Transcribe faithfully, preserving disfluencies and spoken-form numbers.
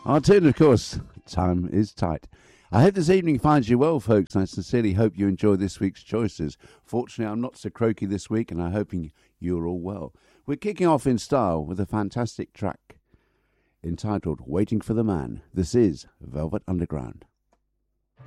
Our tune, of course, time is tight. I hope this evening finds you well, folks. I sincerely hope you enjoy this week's choices. Fortunately, I'm not so croaky this week, and I'm hoping you're all well. We're kicking off in style with a fantastic track entitled Waiting for the Man. This is Velvet Underground.